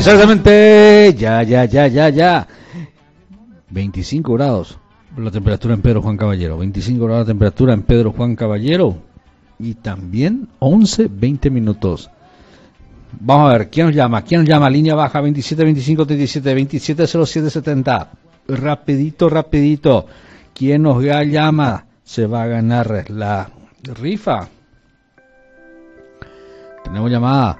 Exactamente, ya. 25 grados la temperatura en Pedro Juan Caballero. 25 grados la temperatura en Pedro Juan Caballero. Y también 11:20 minutos. Vamos a ver, ¿quién nos llama? Línea baja 27 25 37 27 07 70. Rapidito. ¿Quién nos llama? Se va a ganar la rifa. Tenemos llamada.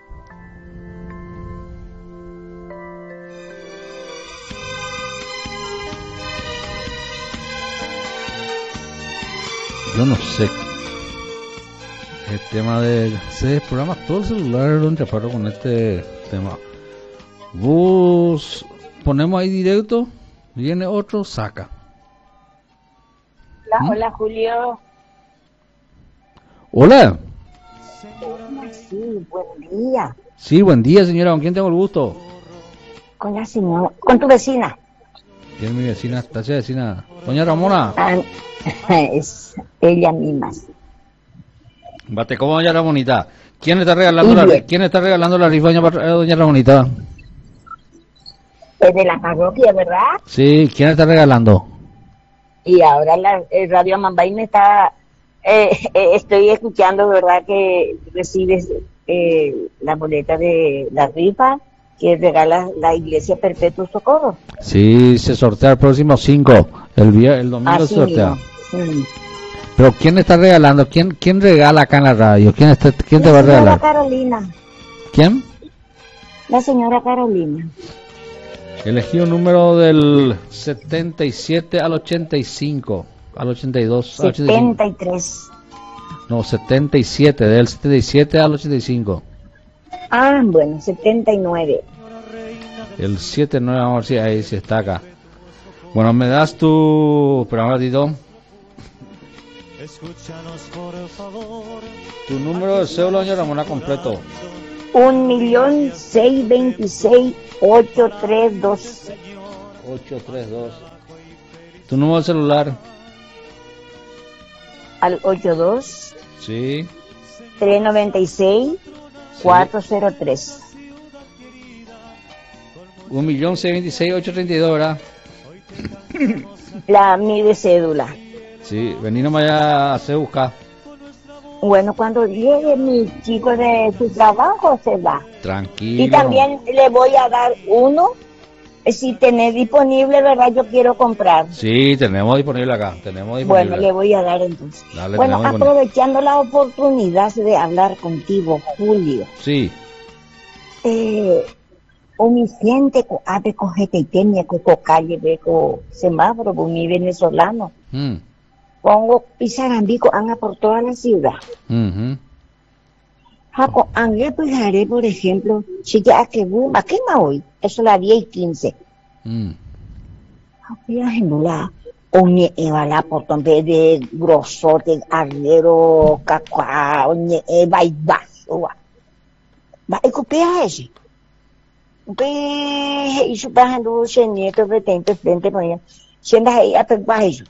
Yo no sé. El tema de ese programa, todo el celular lo entraparon con este tema. Ponemos ahí directo, viene otro, saca. Hola, Julio. Hola. Sí, buen día. Sí, buen día, señora. ¿Con quién tengo el gusto? Con la señora, con tu vecina. ¿Quién es mi vecina? ¿Está esa vecina? Doña Ramona. Es ella misma. Bate, ¿cómo doña Ramonita? ¿Quién está regalando la rifa, doña Ramonita? Es de la parroquia, ¿verdad? Sí, ¿quién está regalando? Y ahora el Radio Amambay me está... estoy escuchando, ¿verdad? Que recibes la boleta de la rifa que regala la Iglesia Perpetuo Socorro. Sí, se sortea el próximo 5. El domingo se sortea. Sí. Pero ¿quién está regalando? ¿Quién regala acá en la radio? ¿Quién te va a regalar? La señora Carolina. ¿Quién? La señora Carolina. Elegí un número del 77 al 85, al 82, 73. No, 77, del 77 al 85. Ah, bueno, 79. El 79, vamos a ver si ahí se está acá. Bueno, me das tu... Espera un ratito. Tu número de cédula, doña Ramona, completo. 1.626.832. 832. Tu número de celular. Al 82. Sí. 396.403. 1.626.832, ¿verdad? Mi de cédula. Sí, vení nomás a hacer buscar. Bueno, cuando llegue mi chico de su trabajo se va. Tranquilo. Y también le voy a dar uno, si tenés disponible, ¿verdad? Yo quiero comprar. Sí, tenemos disponible acá, Bueno, le voy a dar entonces. Dale, bueno, aprovechando la oportunidad de hablar contigo, Julio. Sí. Omisiente ave cogete y tenía coco calle beco semáforo mi venezolano. Pongo pisarambico anga por toda la ciudad. Jaco angue pijaré, por ejemplo, si ya que buma, ¿qué más hoy? Eso la 10:15. Viajenula, oñe evala por donde de grosote, arrero, cacua, oñe eva y vaso. Va, y copia ese. Y su bajando nieto de frente por ella. Siendo ahí a pegar eso.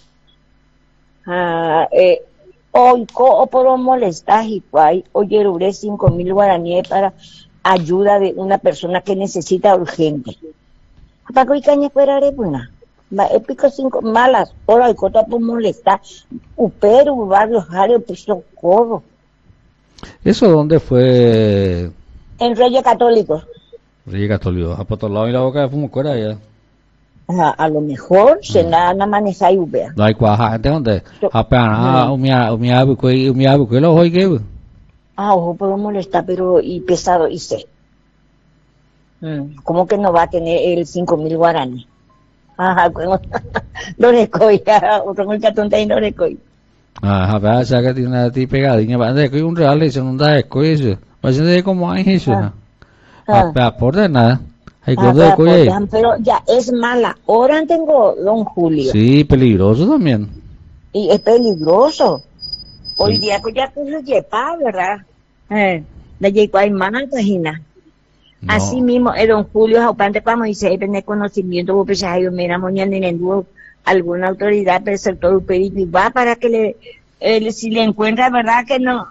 Hoy o por molestar y oye, duré 5.000 guaraníes para ayuda de una persona que necesita urgente. Paco y caña fuera de buena. Épico 5 malas horas y cota por molestar. Upero, barrio, Jario, pues socorro. ¿Eso dónde fue? En Reyes Católicos. Reyes Católicos, a Potolado y la boca de Fumucuera ya. A lo mejor se nada maneja y vea. No hay cuaja, ¿dónde? Apenas, que lo oiga. Ojo, puedo molestar, pero y pesado, y sé. ¿Cómo que no va a tener el 5.000 guaraní? Ajá, no le coya, otro el catón ahí no le coya. Ajá, pero ya que tiene una pegadinha, va a decir un real y se no da escoyo. Va a ser como hay eso, ¿no? Por de nada. Pero ya es mala. Ahora tengo don Julio. Sí, peligroso también. Y es peligroso. Hoy día pues ya se lleva, ¿verdad? De llegar hay mala página. No. Así mismo, don Julio, Jaupante, cuando dice, tiene conocimiento, pues yo mira, mañana en alguna autoridad del sector y va para que si le encuentra, ¿verdad? Que no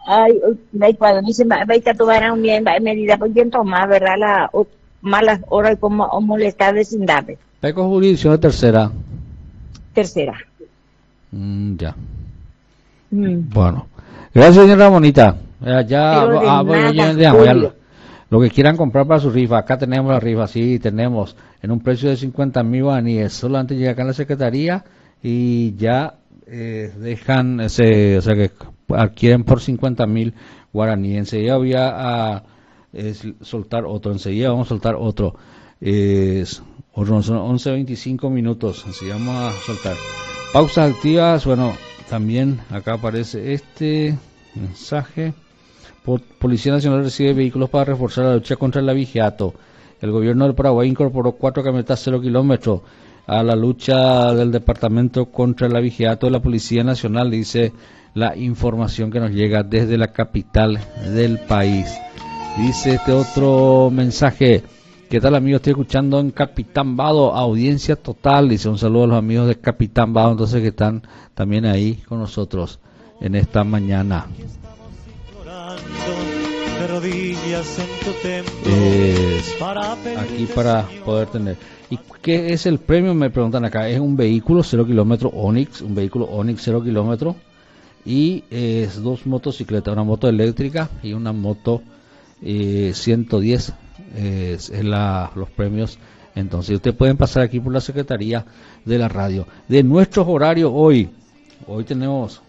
Ay, cuando me dicen, va a tomar un bien, va a medida, pues bien tomar, ¿verdad? Malas horas como molestar vecindades. Peco jurisdicción de tercera. Tercera. Ya. Mm. Bueno. Gracias, señora Bonita. Ya, Pero de bueno, nada, ya, Julio. lo que quieran comprar para su rifa, acá tenemos la rifa, sí, tenemos en un precio de 50.000 guaraníes. Solamente llega acá en la secretaría y ya dejan, o sea que adquieren por 50.000 guaraníes. Enseguida voy a soltar otro, enseguida vamos a soltar otro. Son 11:25 minutos, así vamos a soltar. Pausas activas, bueno, también acá aparece este mensaje. Policía Nacional recibe vehículos para reforzar la lucha contra el abigeato. El gobierno del Paraguay incorporó 4 camionetas 0 kilómetros a la lucha del departamento contra el abigeato de la Policía Nacional, dice la información que nos llega desde la capital del país. Dice este otro mensaje: ¿qué tal, amigos? Estoy escuchando en Capitán Vado, audiencia total. Dice un saludo a los amigos de Capitán Vado, entonces, que están también ahí con nosotros en esta mañana. Aquí para poder tener. ¿Y qué es el premio? Me preguntan acá. Es un vehículo 0 kilómetros Onix, un vehículo Onix 0 kilómetros, y es 2 motocicletas, una moto eléctrica y una moto 110. Los premios. Entonces ustedes pueden pasar aquí por la Secretaría de la Radio. De nuestros horarios hoy tenemos